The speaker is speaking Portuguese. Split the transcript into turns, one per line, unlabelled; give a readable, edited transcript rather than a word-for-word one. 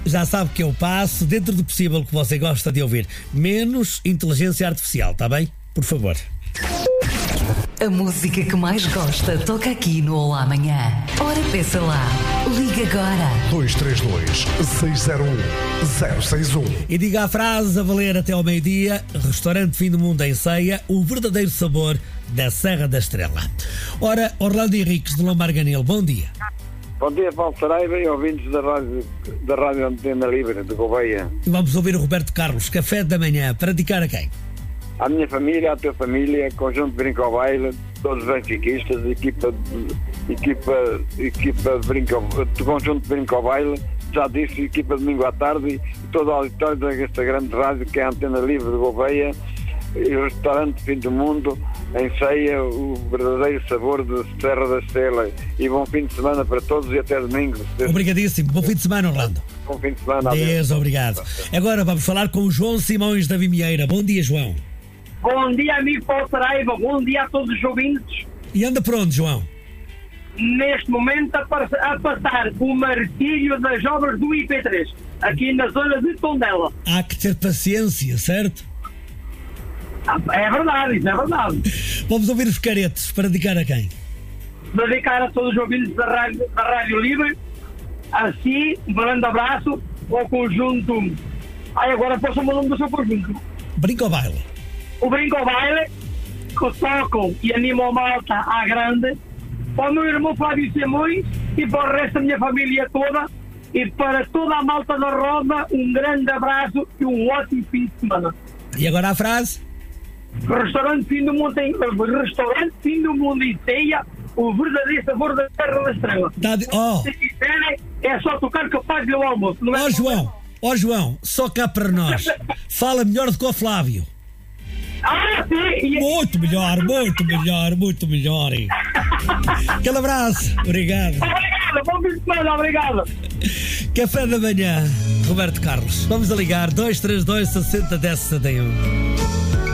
Já sabe que eu passo dentro do possível que você gosta de ouvir. Menos inteligência artificial, está bem? Por favor.
A música que mais gosta toca aqui no Olá Amanhã. Ora, peça lá. Liga agora.
232-601-061.
E diga a frase a valer até ao meio-dia. Restaurante Fim do Mundo em Ceia. O verdadeiro sabor da Serra da Estrela. Ora, Orlando Henriques de Lomarganil, bom dia.
Bom dia, Paulo Saraiva e ouvintes da Rádio Antena Livre de Gouveia.
E vamos ouvir o Roberto Carlos, café da manhã, para dedicar a quem?
À minha família, à tua família, conjunto de Brinco ao Baile, todos os benfiquistas, equipa de conjunto de Brinco ao Baile, já disse, equipa de domingo à tarde e todo o auditório desta grande rádio que é a Antena Livre de Gouveia e o restaurante Fim do Mundo em Ceia, o verdadeiro sabor de Serra da Estrela. E bom fim de semana para todos e até domingo.
Obrigadíssimo. Bom fim de semana, Orlando.
Bom fim de semana.
Deus, obrigado. Agora vamos falar com o João Simões da Vimieira. Bom dia, João.
Bom dia, amigo Paulo Saraiva. Bom dia a todos os ouvintes.
E anda por onde, João?
Neste momento a passar o martírio das obras do IP3, aqui na zona de Tondela.
Há que ter paciência, certo?
É verdade, isso é verdade.
Vamos ouvir os caretes para dedicar a quem?
Dedicar a todos os ouvintes da Rádio Livre, assim, um grande abraço ao conjunto. Agora posso o nome do seu conjunto.
Brinco ao Baile.
O Brinco ao Baile, que tocam e animam a malta à grande, para o meu irmão Flávio Simões e para o resto da minha família toda, e para toda a malta da Roda, um grande abraço e um ótimo fim de semana.
E agora a frase?
Restaurante Fim do Mundo em Ceia, o verdadeiro sabor da Serra da Estrela. Se quiserem, é só tocar que eu pago o almoço.
João, só cá para nós. Fala melhor do que o Flávio.
Sim!
Muito melhor. Aquele abraço. Obrigado.
Obrigado, bom fim de semana, obrigado.
Café da manhã, Roberto Carlos. Vamos a ligar 232 60 10 71.